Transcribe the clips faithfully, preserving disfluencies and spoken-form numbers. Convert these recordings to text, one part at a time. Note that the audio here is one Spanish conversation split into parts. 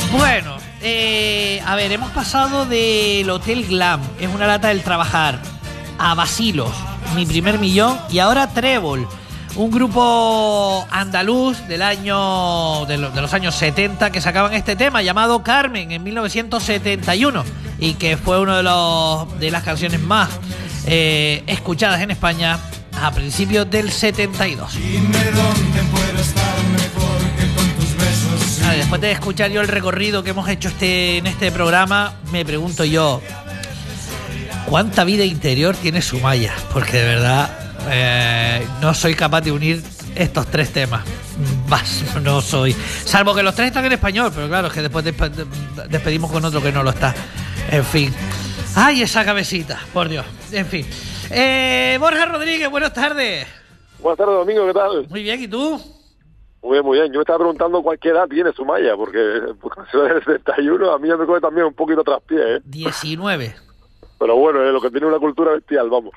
Bueno, eh, a ver, hemos pasado del Hotel Glam, es una lata del trabajar, a Basilos, Mi primer millón, y ahora Trébol, un grupo andaluz del año de, lo, de los años setenta que sacaban este tema llamado Carmen en mil novecientos setenta y uno y que fue una de, los, de las canciones más eh, escuchadas en España a principios del setenta y dos. Dime dónde puedo estar mejor que con tus besos. Vale, después de escuchar yo el recorrido que hemos hecho este, en este programa, me pregunto yo, ¿cuánta vida interior tiene Sumaya? Porque de verdad eh, no soy capaz de unir estos tres temas. Vas, no soy. Salvo que los tres están en español, pero claro, es que después desp despedimos con otro que no lo está. En fin. ¡Ay, esa cabecita! Por Dios. En fin. Eh, Borja Rodríguez, buenas tardes. Buenas tardes, Domingo, ¿qué tal? Muy bien, ¿y tú? Muy bien, muy bien. Yo me estaba preguntando cuál edad tiene Sumaya, porque porque si es del setenta y uno, a mí ya me coge también un poquito traspié, ¿eh? diecinueve. Pero bueno, es lo que tiene una cultura bestial, vamos.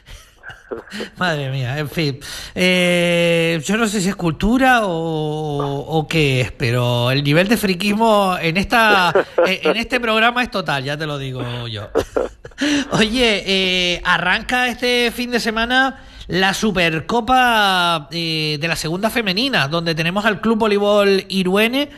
Madre mía, en fin. Eh, yo no sé si es cultura o, o qué es, pero el nivel de friquismo en esta en este programa es total, ya te lo digo yo. Oye, eh, arranca este fin de semana la Supercopa eh, de la Segunda Femenina, donde tenemos al Club Voleibol Iruene,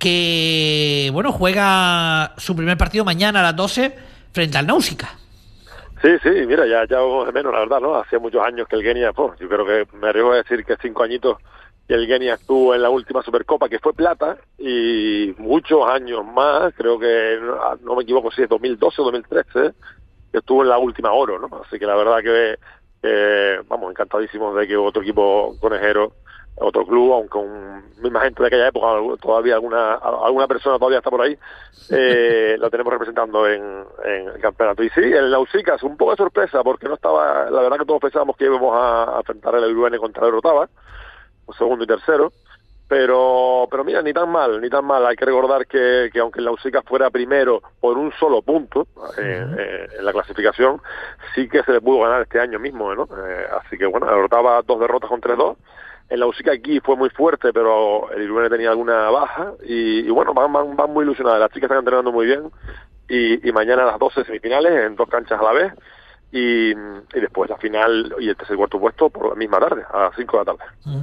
que bueno, juega su primer partido mañana a las doce frente al Náusica. Sí, sí, mira, ya ya de menos, la verdad, ¿no? Hacía muchos años que el Guenia, pues, yo creo que me arriesgo a decir que cinco añitos que el Guenia estuvo en la última Supercopa, que fue plata, y muchos años más, creo que, no, no me equivoco si es dos mil doce o dos mil trece, que estuvo en la última oro, ¿no? Así que la verdad que, eh, vamos, encantadísimos de que otro equipo conejero, otro club, aunque un misma gente de aquella época, todavía alguna alguna persona todavía está por ahí, eh, lo tenemos representando en, en el campeonato. Y sí, el Náusica es un poco de sorpresa, porque no estaba, la verdad que todos pensábamos que íbamos a, a enfrentar el Iruene contra el Orotava, un segundo y tercero, pero pero mira, ni tan mal, ni tan mal. Hay que recordar que, que aunque el Náusica fuera primero por un solo punto eh, eh, en la clasificación, sí que se le pudo ganar este año mismo, ¿no? Eh, así que bueno, el Orotava dos derrotas con tres dos. El Náusica aquí fue muy fuerte, pero el Iruene tenía alguna baja y, y bueno, van, van, van muy ilusionadas. Las chicas están entrenando muy bien y, y mañana a las doce semifinales en dos canchas a la vez y, y después la final y el tercer y cuarto puesto por la misma tarde, a las cinco de la tarde. Mm.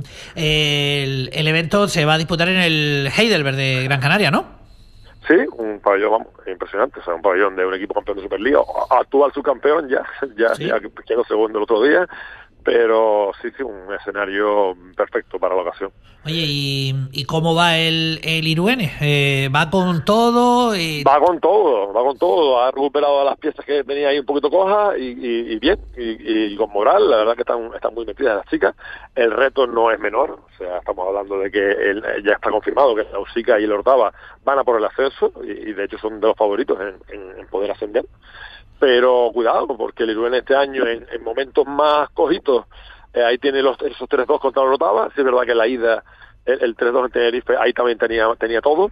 El, el evento se va a disputar en el Heidelberg de Gran Canaria, ¿no? Sí, un pabellón, vamos, impresionante, o sea, un pabellón de un equipo campeón de Superliga, actual subcampeón, ya, ya, ¿sí? Ya quedó segundo el otro día. Pero sí, sí, un escenario perfecto para la ocasión. Oye, ¿y, y cómo va el, el Iruene? Eh, ¿Va con todo? Eh... Va con todo, va con todo. Ha recuperado las piezas que tenía ahí un poquito cojas y, y, y bien, y, y con moral. La verdad que están, están muy metidas las chicas. El reto no es menor, o sea, estamos hablando de que el, ya está confirmado que el Náusica y el Orotava van a por el ascenso y, y de hecho son de los favoritos en, en, en poder ascender. Pero cuidado, porque el Iruene este año, en, en momentos más cojitos, eh, ahí tiene los, esos tres dos contra el Orotava. Sí, es verdad que la ida, el, el tres dos en Tenerife, ahí también tenía tenía todo.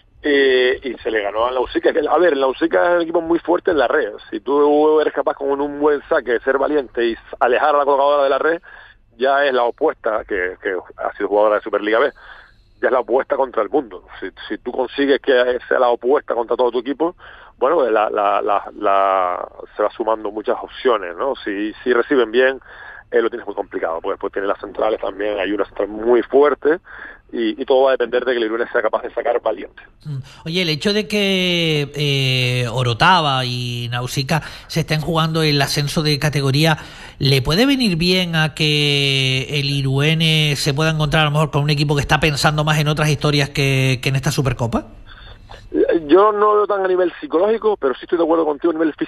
Eh, y se le ganó a Náusica. A ver, el Náusica es un equipo muy fuerte en la red. Si tú eres capaz con un buen saque de ser valiente y alejar a la colocadora de la red, ya es la opuesta, que, que ha sido jugadora de Superliga B, ya es la opuesta contra el mundo. Si, si tú consigues que sea la opuesta contra todo tu equipo, bueno, la, la, la, la, se va sumando muchas opciones, ¿no? Si, si reciben bien, eh, lo tienes muy complicado, porque después tiene las centrales también, hay una central muy fuerte, y, y todo va a depender de que el Iruene sea capaz de sacar valiente. Oye, el hecho de que eh, Orotava y Náusica se estén jugando el ascenso de categoría, ¿le puede venir bien a que el Iruene se pueda encontrar a lo mejor con un equipo que está pensando más en otras historias que, que en esta Supercopa? Yo no lo veo tan a nivel psicológico, pero sí estoy de acuerdo contigo a nivel físico.